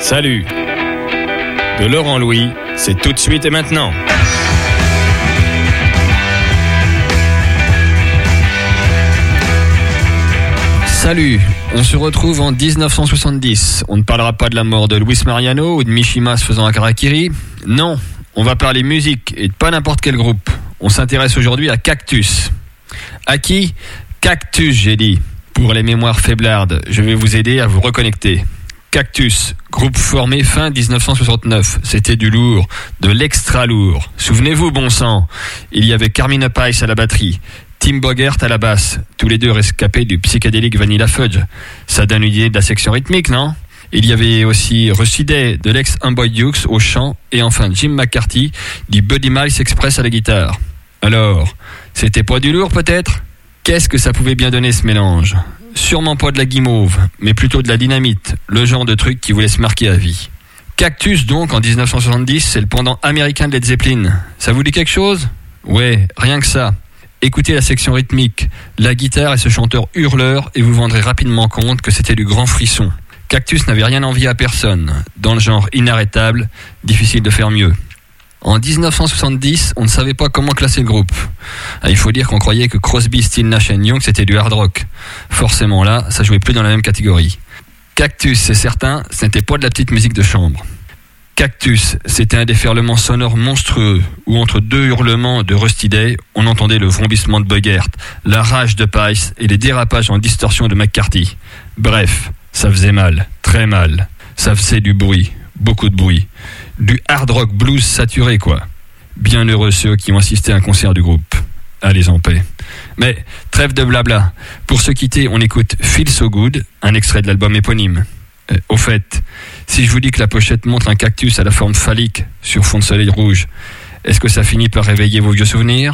Salut. De Laurent Louis, c'est tout de suite et maintenant. Salut, on se retrouve en 1970. On ne parlera pas de la mort de Luis Mariano ou de Mishima se faisant un harakiri. Non, on va parler musique et de pas n'importe quel groupe. On s'intéresse aujourd'hui à Cactus. À qui ? Cactus, j'ai dit. Pour les mémoires faiblardes, je vais vous aider à vous reconnecter. Cactus, groupe formé fin 1969. C'était du lourd, de l'extra lourd. Souvenez-vous, bon sang, il y avait Carmine Appice à la batterie, Tim Bogert à la basse, tous les deux rescapés du psychédélique Vanilla Fudge. Ça donne une idée de la section rythmique, non ? Il y avait aussi Rusty Day de l'ex Amboy Dukes au chant et enfin Jim McCarthy du Buddy Miles Express à la guitare. Alors, c'était pas du lourd peut-être ? Qu'est-ce que ça pouvait bien donner ce mélange ? Sûrement pas de la guimauve, mais plutôt de la dynamite, le genre de truc qui vous laisse marquer à vie. Cactus donc, en 1970, c'est le pendant américain de Led Zeppelin. Ça vous dit quelque chose ? Ouais, rien que ça. Écoutez la section rythmique, la guitare et ce chanteur hurleur et vous vous rendrez rapidement compte que c'était du grand frisson. Cactus n'avait rien envié à personne. Dans le genre inarrêtable, difficile de faire mieux. En 1970, on ne savait pas comment classer le groupe. Il faut dire qu'on croyait que Crosby, Stills, Nash & Young c'était du hard rock. Forcément là, ça jouait plus dans la même catégorie. Cactus, c'est certain, ce n'était pas de la petite musique de chambre. Cactus, c'était un déferlement sonore monstrueux, où entre deux hurlements de Rusty Day, on entendait le vrombissement de Bogert, la rage de Pice et les dérapages en distorsion de McCarthy. Bref, ça faisait mal, très mal. Ça faisait du bruit, beaucoup de bruit. Du hard rock blues saturé, quoi. Bien heureux ceux qui ont assisté à un concert du groupe. Allez en paix. Mais, trêve de blabla. Pour se quitter, on écoute Feel So Good, un extrait de l'album éponyme. Au fait, si je vous dis que la pochette montre un cactus à la forme phallique sur fond de soleil rouge, est-ce que ça finit par réveiller vos vieux souvenirs ?